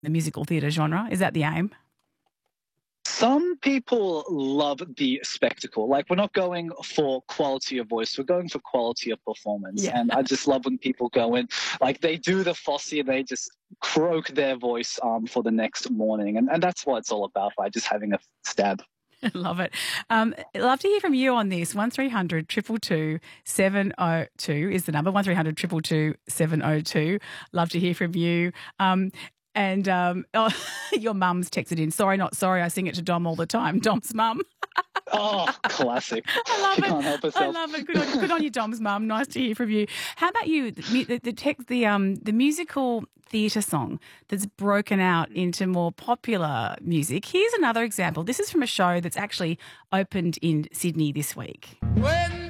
the musical theatre genre? Is that the aim? Some people love the spectacle. Like, we're not going for quality of voice, we're going for quality of performance. Yeah. And I just love when people go in, like, they do the Fosse and they just croak their voice for the next morning. And that's what it's all about, by just having a stab. Love it. Love to hear from you on this. 1300 222 702 is the number. 1300 222 702. Love to hear from you. Your mum's texted in. Sorry, not sorry. I sing it to Dom all the time. Dom's mum. Oh, classic. I love She it. can't help herself. I love it. Good on you, Dom's mum. Nice to hear from you. How about you? The musical theatre song that's broken out into more popular music. Here's another example. This is from a show that's actually opened in Sydney this week. When